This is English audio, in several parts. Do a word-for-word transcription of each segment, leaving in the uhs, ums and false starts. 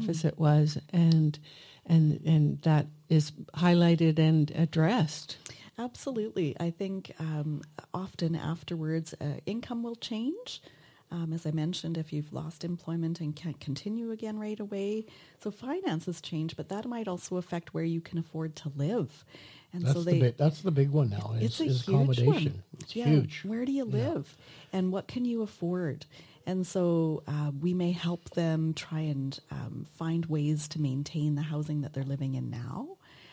deficit was, and and and that is highlighted and addressed. Absolutely. I think um, often afterwards, uh, income will change. Um, as I mentioned, if you've lost employment and can't continue again right away. So finances change, but that might also affect where you can afford to live. And that's so the they, big, that's the big one now. It's Is, a is huge accommodation. one. It's yeah. huge. Where do you live, yeah. and what can you afford? And so uh, we may help them try and um, find ways to maintain the housing that they're living in now.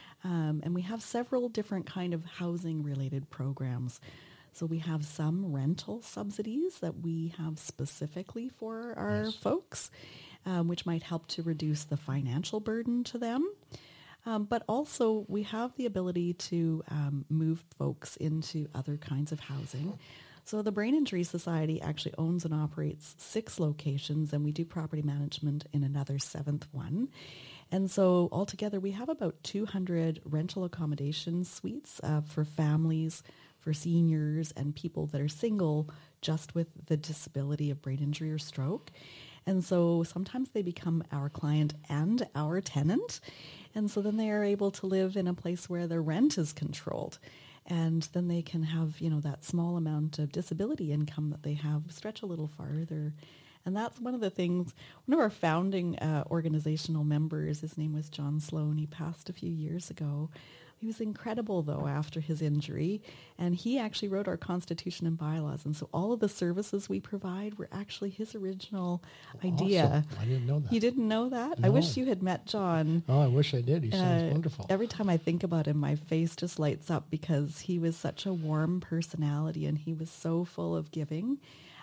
Um, and we have several different kind of housing-related programs. So we have some rental subsidies that we have specifically for our yes. folks, um, which might help to reduce the financial burden to them. Um, but also we have the ability to um, move folks into other kinds of housing. So the Brain Injury Society actually owns and operates six locations, and we do property management in another seventh one. And so altogether we have about two hundred rental accommodation suites uh, for families, for seniors, and people that are single just with the disability of brain injury or stroke. And so sometimes they become our client and our tenant. And so then they are able to live in a place where their rent is controlled. And then they can have, you know, that small amount of disability income that they have stretch a little farther. And that's one of the things, one of our founding uh, organizational members, his name was John Sloan. He passed a few years ago. He was incredible, though, after his injury, and he actually wrote our Constitution and bylaws, and so all of the services we provide were actually his original idea. Awesome. I didn't know that. You didn't know that? No. I wish you had met John. Oh, I wish I did. He sounds Uh, wonderful. Every time I think about him, my face just lights up because he was such a warm personality, and he was so full of giving.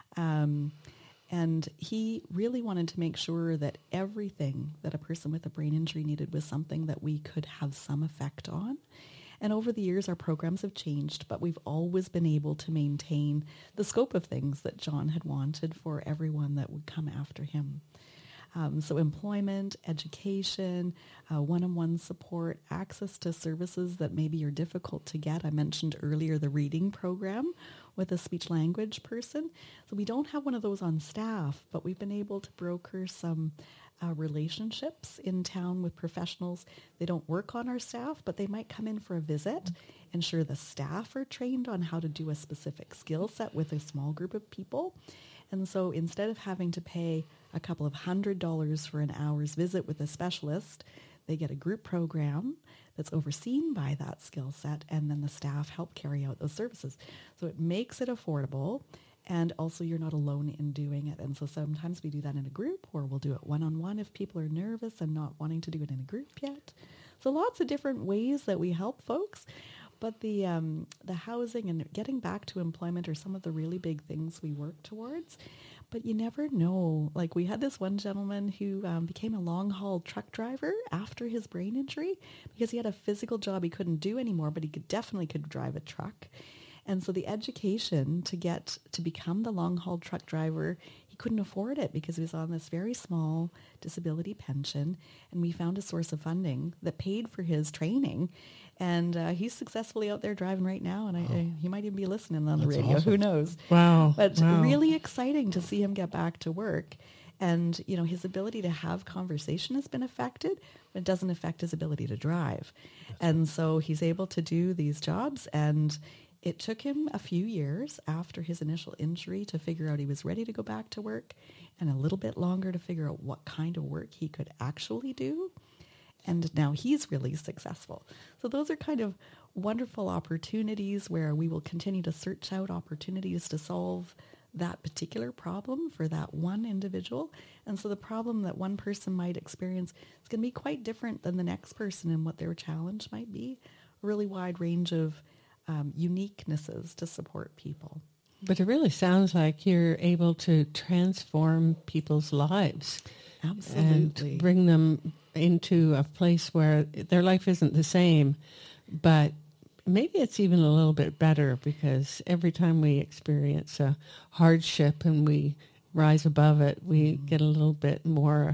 Um, And he really wanted to make sure that everything that a person with a brain injury needed was something that we could have some effect on. And over the years, our programs have changed, but we've always been able to maintain the scope of things that John had wanted for everyone that would come after him. Um, so employment, education, uh, one-on-one support, access to services that maybe are difficult to get. I mentioned earlier the reading program with a speech language person. So we don't have one of those on staff, but we've been able to broker some uh, relationships in town with professionals. They don't work on our staff, but they might come in for a visit, ensure the staff are trained on how to do a specific skill set with a small group of people. And so instead of having to pay a couple of hundred dollars for an hour's visit with a specialist, they get a group program that's overseen by that skill set, and then the staff help carry out those services. So it makes it affordable, and also you're not alone in doing it. And so sometimes we do that in a group, or we'll do it one-on-one if people are nervous and not wanting to do it in a group yet. So lots of different ways that we help folks. But the um, the housing and getting back to employment are some of the really big things we work towards. But you never know. Like we had this one gentleman who um, became a long-haul truck driver after his brain injury because he had a physical job he couldn't do anymore, but he could definitely could drive a truck. And so the education to get to become the long-haul truck driver, he couldn't afford it because he was on this very small disability pension. And we found a source of funding that paid for his training. And uh, he's successfully out there driving right now, and I, Wow. I, he might even be listening on That's the radio. awesome. Who knows? Wow. But wow. really exciting to see him get back to work. And, you know, his ability to have conversation has been affected, but it doesn't affect his ability to drive. Yes. And so he's able to do these jobs, and it took him a few years after his initial injury to figure out he was ready to go back to work, and a little bit longer to figure out what kind of work he could actually do. And now he's really successful. So those are kind of wonderful opportunities where we will continue to search out opportunities to solve that particular problem for that one individual. And so the problem that one person might experience is going to be quite different than the next person and what their challenge might be. A really wide range of um, uniquenesses to support people. But it really sounds like you're able to transform people's lives. Absolutely. And bring them into a place where their life isn't the same, but maybe it's even a little bit better, because every time we experience a hardship and we rise above it, we mm-hmm. get a little bit more,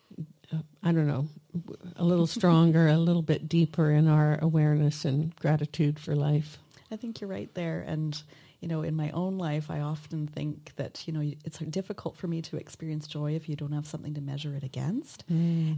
uh, I don't know, a little stronger, a little bit deeper in our awareness and gratitude for life. I think you're right there. And you know, in my own life, I often think that, you know, it's difficult for me to experience joy if you don't have something to measure it against. Mm.